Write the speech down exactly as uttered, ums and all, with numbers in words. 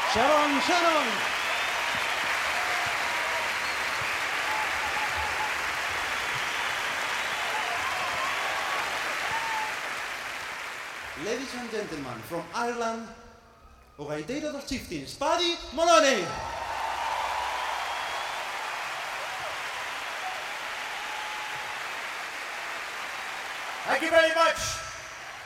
Sharon, Sharon. Ladies and gentlemen, from Ireland, o gaiteiro dos Chieftains, Paddy Moloney. Thank you very much.